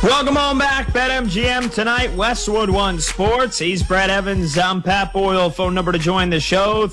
Welcome on back, BetMGM tonight, Westwood One Sports. He's Brad Evans. I'm Pat Boyle. Phone number to join the show,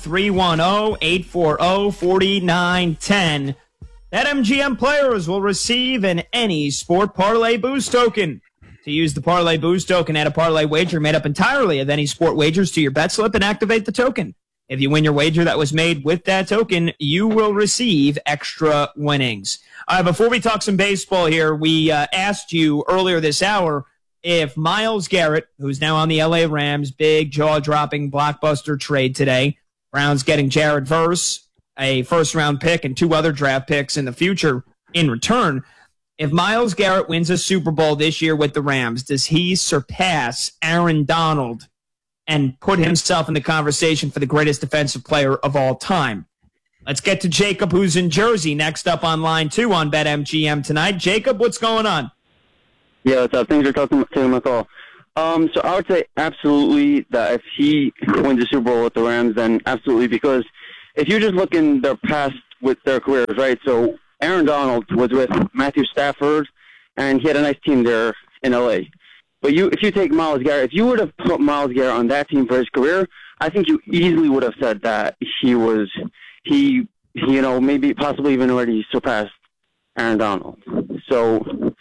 310-840-4910. BetMGM players will receive an Any Sport Parlay Boost token. To use the Parlay Boost token, add a parlay wager made up entirely of Any Sport wagers to your bet slip and activate the token. If you win your wager that was made with that token, you will receive extra winnings. All right, before we talk some baseball here, we asked you earlier this hour if Myles Garrett, who's now on the LA Rams, big jaw-dropping blockbuster trade today, Browns getting Jared Verse, a first-round pick, and 2 other draft picks in the future in return. If Myles Garrett wins a Super Bowl this year with the Rams, does he surpass Aaron Donald and put himself in the conversation for the greatest defensive player of all time? Let's get to Jacob, who's in Jersey, next up on line 2 on BetMGM tonight. Jacob, what's going on? Yeah, what's up? Thanks for taking my call. So I would say absolutely that if he wins the Super Bowl with the Rams, then absolutely, because if you just look in their past with their careers, right? So Aaron Donald was with Matthew Stafford, and he had a nice team there in L.A. But if you take Myles Garrett, if you would have put Myles Garrett on that team for his career, I think you easily would have said that he maybe possibly even already surpassed Aaron Donald. So.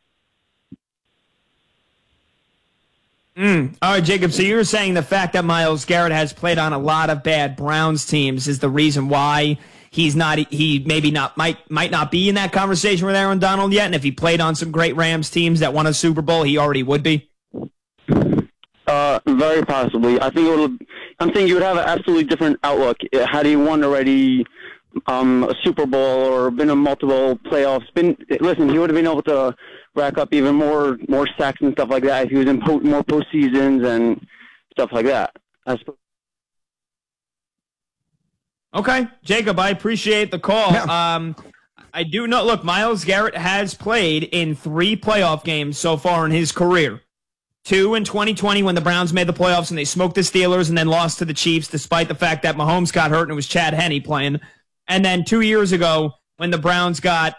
All right, Jacob, so you're saying the fact that Myles Garrett has played on a lot of bad Browns teams is the reason why might not be in that conversation with Aaron Donald yet, and if he played on some great Rams teams that won a Super Bowl, he already would be? Very possibly. I'm thinking you would have an absolutely different outlook had he won already a Super Bowl or been in multiple playoffs. He would have been able to rack up even more sacks and stuff like that if he was in more postseasons and stuff like that. I suppose. Okay, Jacob, I appreciate the call. Yeah. I do know, look, Myles Garrett has played in 3 playoff games so far in his career. 2 in 2020 when the Browns made the playoffs and they smoked the Steelers and then lost to the Chiefs despite the fact that Mahomes got hurt and it was Chad Henne playing. And then 2 years ago when the Browns got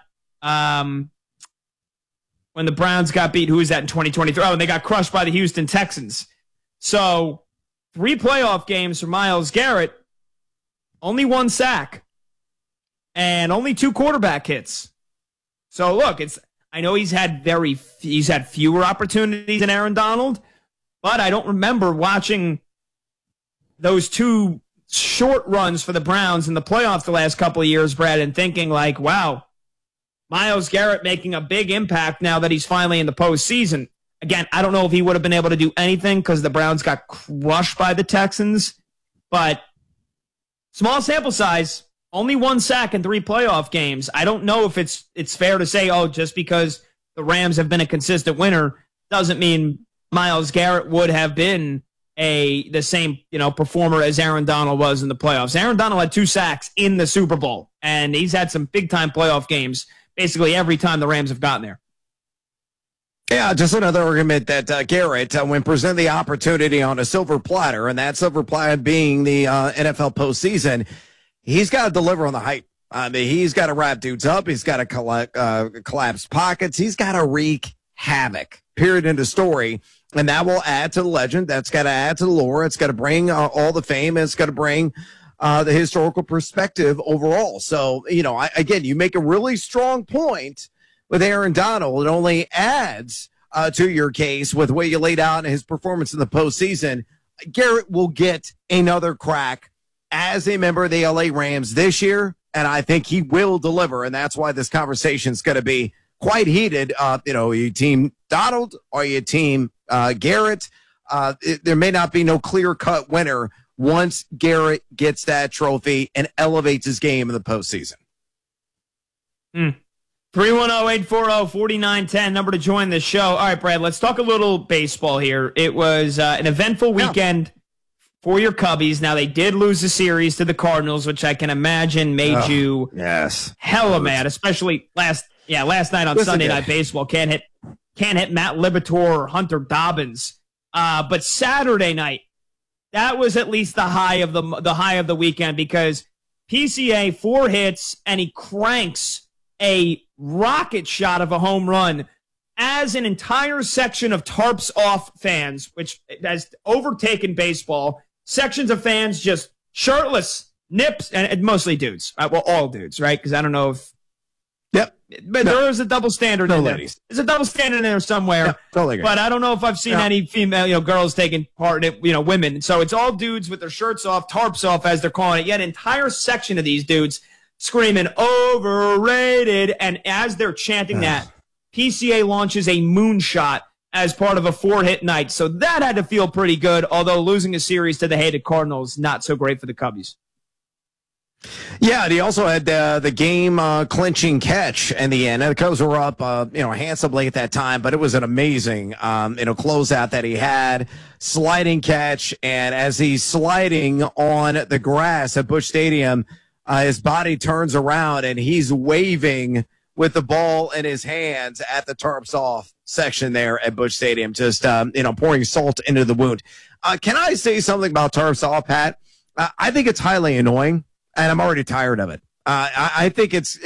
beat, who was that in 2023? Oh, and they got crushed by the Houston Texans. So 3 playoff games for Myles Garrett, only 1 sack, and only 2 quarterback hits. So look, I know he's had fewer opportunities than Aaron Donald, but I don't remember watching those 2 short runs for the Browns in the playoffs the last couple of years, Brad, and thinking like, wow, Myles Garrett making a big impact now that he's finally in the postseason. Again, I don't know if he would have been able to do anything because the Browns got crushed by the Texans, but small sample size, only 1 sack in 3 playoff games. I don't know if it's fair to say, just because the Rams have been a consistent winner doesn't mean Myles Garrett would have been the same performer as Aaron Donald was in the playoffs. Aaron Donald had 2 sacks in the Super Bowl, and he's had some big-time playoff games basically every time the Rams have gotten there. Yeah, just another argument that Garrett, when presented the opportunity on a silver platter, and that silver platter being the NFL postseason, he's got to deliver on the hype. I mean, he's got to wrap dudes up. He's got to collapse pockets. He's got to wreak havoc, period, end of story. And that will add to the legend. That's got to add to the lore. It's got to bring all the fame. And it's got to bring the historical perspective overall. So, again, you make a really strong point with Aaron Donald. It only adds to your case with the way you laid out in his performance in the postseason. Garrett will get another crack as a member of the LA Rams this year, and I think he will deliver, and that's why this conversation is going to be quite heated. Are you team Donald? Are you team Garrett? There may not be no clear-cut winner once Garrett gets that trophy and elevates his game in the postseason. 310-840-4910, number to join the show. All right, Brad, let's talk a little baseball here. It was an eventful weekend for your Cubbies. Now, they did lose the series to the Cardinals, which I can imagine made you hella mad, especially last night on Sunday Night Baseball. Can't hit Matt Liberatore or Hunter Dobbins. But Saturday night, that was at least the high of the weekend, because PCA 4 hits and he cranks a rocket shot of a home run as an entire section of tarps off fans, which has overtaken baseball, sections of fans just shirtless, nips, and mostly dudes. Well, all dudes, right? Because I don't know if. Yep. But there is a double standard in there. Ladies. There's a double standard in there somewhere. Yeah, totally agree. But I don't know if I've seen any female, girls taking part in it, women. So it's all dudes with their shirts off, tarps off, as they're calling it. Yet an entire section of these dudes screaming overrated. And as they're chanting that, PCA launches a moonshot as part of a 4-hit night. So that had to feel pretty good, although losing a series to the hated Cardinals, not so great for the Cubbies. Yeah, and he also had the game clinching catch in the end. And the Cubs were up, handsomely at that time, but it was an amazing, closeout that he had, sliding catch. And as he's sliding on the grass at Busch Stadium, his body turns around and he's waving with the ball in his hands at the tarps off section there at Busch Stadium, just, pouring salt into the wound. Can I say something about tarps off, Pat? I think it's highly annoying. And I'm already tired of it. I think it's